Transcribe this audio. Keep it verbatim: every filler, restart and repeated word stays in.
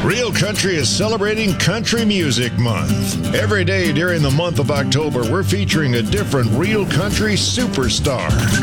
Real Country is celebrating Country Music Month. Every day during the month of October, we're featuring a different Real Country superstar.